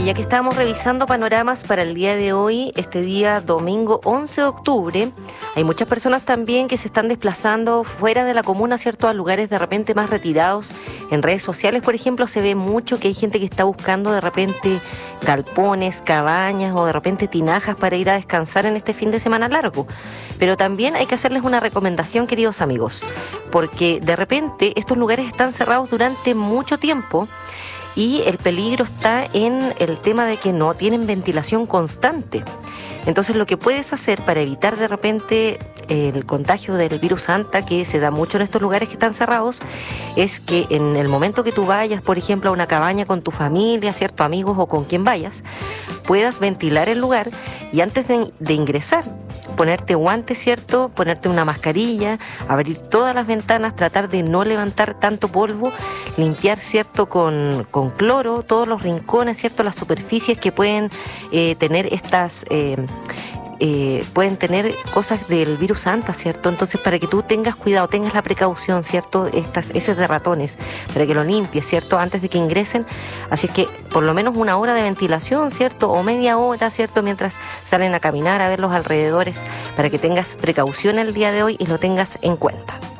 Oye, ya que estábamos revisando panoramas para el día de hoy, este día domingo 11 de octubre, hay muchas personas también que se están desplazando fuera de la comuna, ¿cierto?, a lugares de repente más retirados. En redes sociales, por ejemplo, se ve mucho que hay gente que está buscando de repente galpones, cabañas o de repente tinajas para ir a descansar en este fin de semana largo. Pero también hay que hacerles una recomendación, queridos amigos, porque de repente estos lugares están cerrados durante mucho tiempo. Y el peligro está en el tema de que no tienen ventilación constante. Entonces lo que puedes hacer para evitar de repente el contagio del virus Anta, que se da mucho en estos lugares que están cerrados, es que en el momento que tú vayas, por ejemplo, a una cabaña con tu familia, ¿cierto?, amigos o con quien vayas, puedas ventilar el lugar y antes de ingresar, ponerte guantes, ¿cierto?, ponerte una mascarilla, abrir todas las ventanas, tratar de no levantar tanto polvo, limpiar, ¿cierto?, con cloro todos los rincones, ¿cierto?, las superficies que pueden tener pueden tener cosas del virus Anta, ¿cierto? Entonces, para que tú tengas cuidado, tengas la precaución, ¿cierto?, heces de ratones, para que lo limpies, ¿cierto?, antes de que ingresen. Así es que por lo menos una hora de ventilación, ¿cierto?, o media hora, ¿cierto?, mientras salen a caminar, a ver los alrededores, para que tengas precaución el día de hoy y lo tengas en cuenta.